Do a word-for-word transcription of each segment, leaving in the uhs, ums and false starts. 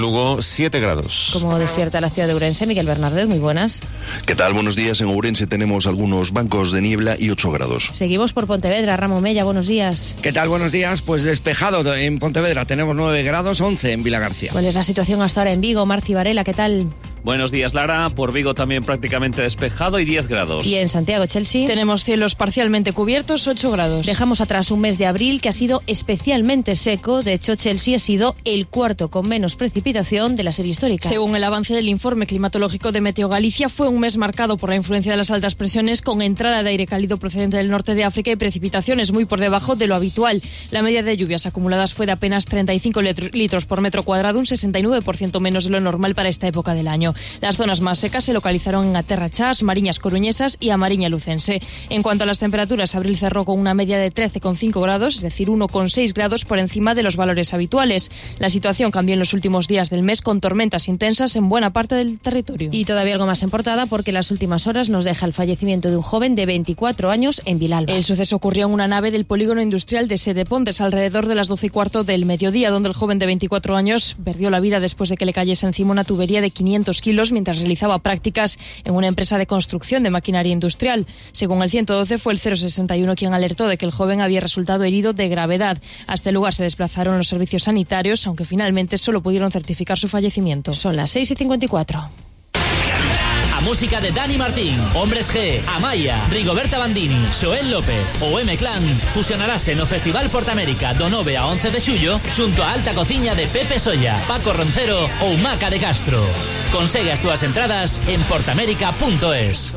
Lugo, siete grados. ¿Cómo despierta la ciudad de Ourense? Miguel Bernardez, muy buenas. ¿Qué tal? Buenos días. En Ourense tenemos algunos bancos de niebla y ocho grados. Seguimos por Pontevedra. Ramón Mella, buenos días. ¿Qué tal? Buenos días. Pues despejado en Pontevedra. Tenemos nueve grados, once en Vilagarcía. ¿Cuál es la situación hasta ahora en Vigo? Marci Varela, ¿qué tal? Buenos días, Lara. Por Vigo también prácticamente despejado y diez grados. Y en Santiago, Chelsea. Tenemos cielos parcialmente cubiertos, ocho grados. Dejamos atrás un mes de abril que ha sido especialmente seco. De hecho, Chelsea ha sido el cuarto con menos precipitación de la serie histórica. Según el avance del informe climatológico de Meteo Galicia, fue un mes marcado por la influencia de las altas presiones, con entrada de aire cálido procedente del norte de África y precipitaciones muy por debajo de lo habitual. La media de lluvias acumuladas fue de apenas treinta y cinco litros por metro cuadrado, un sesenta y nueve por ciento menos de lo normal para esta época del año. Las zonas más secas se localizaron en Aterra Chas, Mariñas Coruñesas y Amariña Lucense. En cuanto a las temperaturas, abril cerró con una media de trece coma cinco grados, es decir, uno coma seis grados por encima de los valores habituales. La situación cambió en los últimos días del mes, con tormentas intensas en buena parte del territorio. Y todavía algo más en portada, porque en las últimas horas nos deja el fallecimiento de un joven de veinticuatro años en Vilalba. El suceso ocurrió en una nave del polígono industrial de Sedepontes alrededor de las doce y cuarto del mediodía, donde el joven de veinticuatro años perdió la vida después de que le cayese encima una tubería de quinientos kilos mientras realizaba prácticas en una empresa de construcción de maquinaria industrial. Según el ciento doce, fue el cero sesenta y uno quien alertó de que el joven había resultado herido de gravedad. A este lugar se desplazaron los servicios sanitarios, aunque finalmente solo pudieron certificar su fallecimiento. Son las seis y cincuenta y cuatro. A música de Dani Martín, Hombres G, Amaya, Rigoberta Bandini, Xoel López ou M-Clan fusionarase no Festival Portamérica do nove a once de xullo xunto a Alta Cociña de Pepe Solla, Paco Roncero ou Maca de Castro. Consegue as túas entradas en portamérica punto es.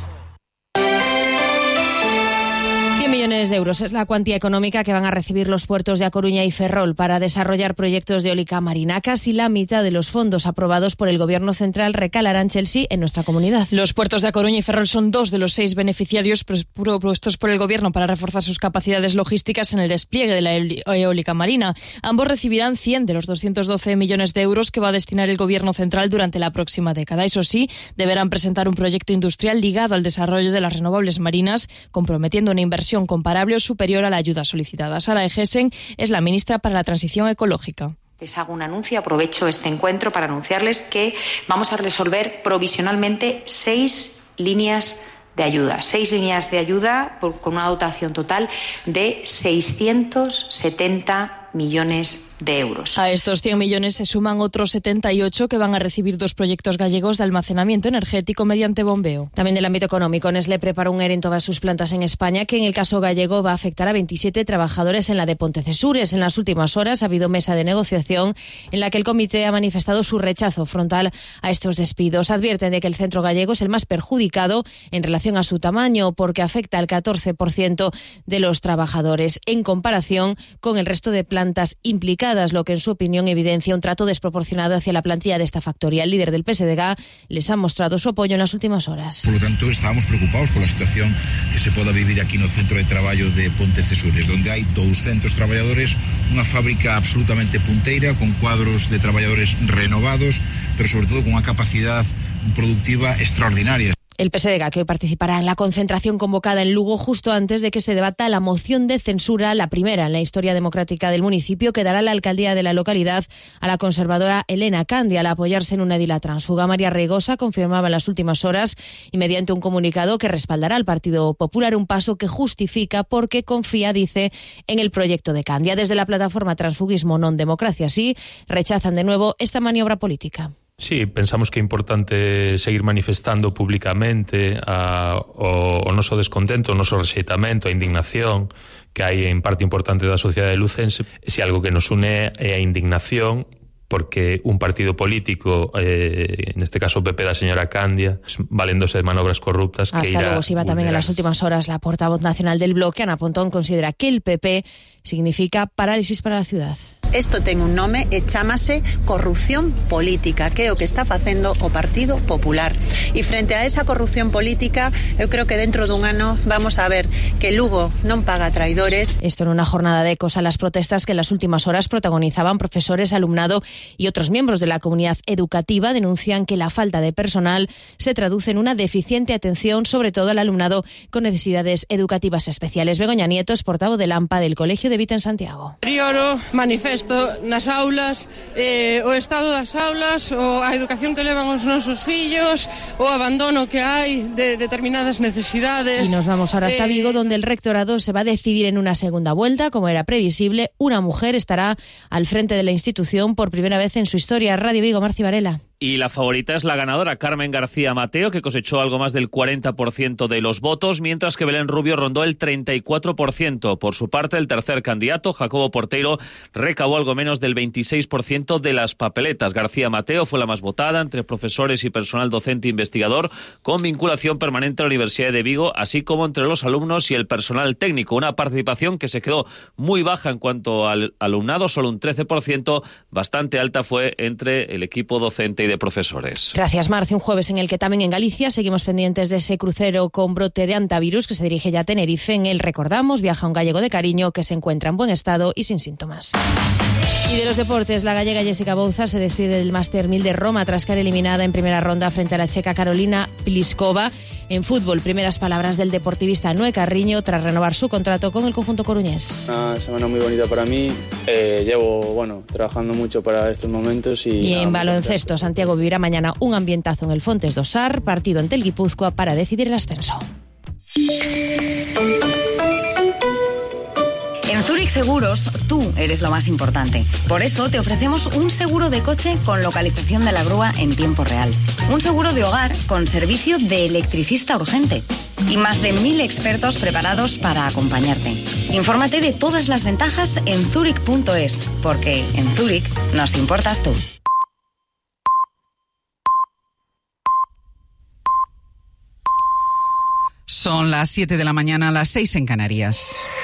cien millones de euros es la cuantía económica que van a recibir los puertos de A Coruña y Ferrol para desarrollar proyectos de eólica marina. Casi la mitad de los fondos aprobados por el Gobierno central recalarán, Chelsea, en nuestra comunidad. Los puertos de A Coruña y Ferrol son dos de los seis beneficiarios propuestos por el Gobierno para reforzar sus capacidades logísticas en el despliegue de la eólica marina. Ambos recibirán cien de los doscientos doce millones de euros que va a destinar el Gobierno central durante la próxima década. Eso sí, deberán presentar un proyecto industrial ligado al desarrollo de las renovables marinas, comprometiendo una inversión comparable o superior a la ayuda solicitada. Sara Egesen es la ministra para la Transición Ecológica. Les hago un anuncio, aprovecho este encuentro para anunciarles que vamos a resolver provisionalmente seis líneas de ayuda. Seis líneas de ayuda por, con una dotación total de seiscientos setenta millones de euros. A estos cien millones se suman otros setenta y ocho que van a recibir dos proyectos gallegos de almacenamiento energético mediante bombeo. También del ámbito económico, Nestlé prepara un ERE en todas sus plantas en España que en el caso gallego va a afectar a veintisiete trabajadores en la de Pontecesures. En las últimas horas ha habido mesa de negociación en la que el comité ha manifestado su rechazo frontal a estos despidos. Advierten de que el centro gallego es el más perjudicado en relación a su tamaño porque afecta al catorce por ciento de los trabajadores en comparación con el resto de plantas implicadas, lo que en su opinión evidencia un trato desproporcionado hacia la plantilla de esta factoría. El líder del P S D G les ha mostrado su apoyo en las últimas horas. Por lo tanto, estábamos preocupados por la situación que se poda vivir aquí no centro de traballo de Pontecesures, donde hai doscientos traballadores, unha fábrica absolutamente punteira, con cuadros de traballadores renovados, pero sobre todo con unha capacidad productiva extraordinaria. El P S D G, que hoy participará en la concentración convocada en Lugo justo antes de que se debata la moción de censura, la primera en la historia democrática del municipio, que dará la alcaldía de la localidad a la conservadora Elena Candia al apoyarse en una edila tránsfuga. María Reigosa confirmaba en las últimas horas y mediante un comunicado que respaldará al Partido Popular, un paso que justifica porque confía, dice, en el proyecto de Candia. Desde la plataforma Transfugismo Non Democracia Sí rechazan de nuevo esta maniobra política. Sí, pensamos que é importante seguir manifestando públicamente a, o, o noso descontento, o noso rexeitamento, a indignación que hai en parte importante da sociedade lucense. Se algo que nos une é a indignación porque un partido político, eh, en este caso o P P da señora Candia, valéndose de manobras corruptas. Hasta que irá luego se iba también en las últimas horas la portavoz nacional del bloque, Ana Pontón, considera que el P P significa parálisis para la ciudad. Isto ten un nome e chámase corrupción política, que é o que está facendo o Partido Popular. E frente a esa corrupción política, eu creo que dentro dun ano vamos a ver que Lugo non paga traidores. Esto en una jornada de ecos a las protestas que en las últimas horas protagonizaban profesores, alumnado y otros miembros de la comunidad educativa. Denuncian que la falta de personal se traduce en una deficiente atención, sobre todo al alumnado con necesidades educativas especiales. Begoña Nieto es portavoz del AMPA del Colegio de Vita en Santiago. Prioro manifesto isto nas aulas, eh, o estado das aulas, o a educación que levan os nosos fillos, o abandono que hai de determinadas necesidades. Y nos vamos ahora hasta eh, Vigo, donde el rectorado se va a decidir en una segunda vuelta. Como era previsible, una mujer estará al frente de la institución por primera vez en su historia. Radio Vigo, Marci Varela. Y la favorita es la ganadora, Carmen García Mateo, que cosechó algo más del cuarenta por ciento de los votos, mientras que Belén Rubio rondó el treinta y cuatro por ciento. Por su parte, el tercer candidato, Jacobo Porteiro, recabó algo menos del veintiséis por ciento de las papeletas. García Mateo fue la más votada entre profesores y personal docente e investigador con vinculación permanente a la Universidad de Vigo, así como entre los alumnos y el personal técnico. Una participación que se quedó muy baja en cuanto al alumnado, solo un trece por ciento, bastante alta fue entre el equipo docente y de profesores. Gracias, Marci. Un jueves en el que también en Galicia seguimos pendientes de ese crucero con brote de antivirus que se dirige ya a Tenerife. En él, recordamos, viaja un gallego de cariño que se encuentra en buen estado y sin síntomas. Y de los deportes, la gallega Jessica Bouza se despide del Master mil de Roma tras caer eliminada en primera ronda frente a la checa Carolina Pliskova. En fútbol, primeras palabras del deportivista Noé Carriño tras renovar su contrato con el conjunto coruñés. Una semana muy bonita para mí. Eh, llevo, bueno, trabajando mucho para estos momentos. Y, y nada, en baloncesto, Santiago vivirá mañana un ambientazo en el Fontes do Sar, partido ante el Guipúzcoa para decidir el ascenso. En Zurich Seguros, tú eres lo más importante. Por eso te ofrecemos un seguro de coche con localización de la grúa en tiempo real. Un seguro de hogar con servicio de electricista urgente. Y más de mil expertos preparados para acompañarte. Infórmate de todas las ventajas en zurich punto es, porque en Zurich nos importas tú. Son las siete de la mañana, las seis en Canarias.